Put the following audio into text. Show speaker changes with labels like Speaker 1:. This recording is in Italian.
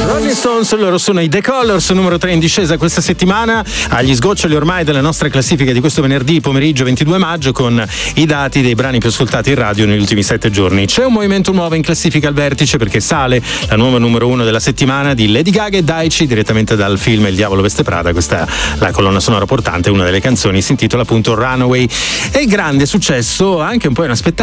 Speaker 1: Rolling Stones, loro sono i The Colours, numero 3 in discesa questa settimana, agli sgoccioli ormai della nostra classifica di questo venerdì pomeriggio 22 maggio con i dati dei brani più ascoltati in radio negli ultimi 7 giorni. C'è un movimento nuovo in classifica al vertice perché sale la nuova numero 1 della settimana di Lady Gaga e Daichi, direttamente dal film Il Diavolo Veste Prada. Questa è la colonna sonora portante, una delle canzoni si intitola appunto Runaway. E grande successo, anche un po' inaspettato,